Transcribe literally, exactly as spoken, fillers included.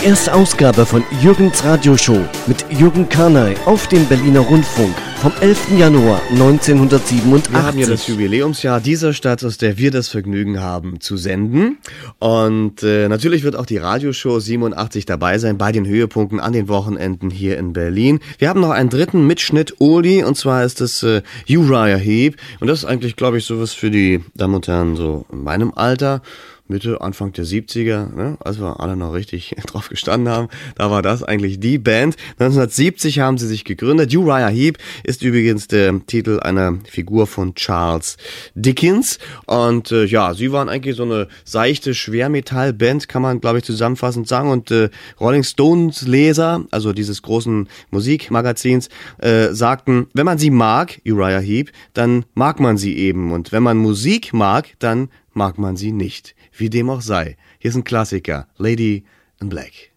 Die erste Ausgabe von Jürgens Radioshow mit Jürgen Kanay auf dem Berliner Rundfunk vom elften Januar neunzehnhundertsiebenundachtzig. Wir haben ja das Jubiläumsjahr dieser Stadt, aus der wir das Vergnügen haben zu senden. Und äh, natürlich wird auch die Radioshow siebenundachtzig dabei sein bei den Höhepunkten an den Wochenenden hier in Berlin. Wir haben noch einen dritten Mitschnitt Oldie, und zwar ist es äh, Uriah Heep. Und das ist eigentlich, glaube ich, sowas für die Damen und Herren so in meinem Alter. Mitte, Anfang der siebziger, ne, als wir alle noch richtig drauf gestanden haben, da war das eigentlich die Band. neunzehnhundertsiebzig haben sie sich gegründet. Uriah Heep ist übrigens der Titel einer Figur von Charles Dickens. Und äh, ja, sie waren eigentlich so eine seichte Schwermetall-Band, kann man, glaube ich, zusammenfassend sagen. Und äh, Rolling Stones Leser, also dieses großen Musikmagazins, äh, sagten, wenn man sie mag, Uriah Heep, dann mag man sie eben. Und wenn man Musik mag, dann mag man sie nicht. Wie dem auch sei. Hier ist ein Klassiker, Lady in Black.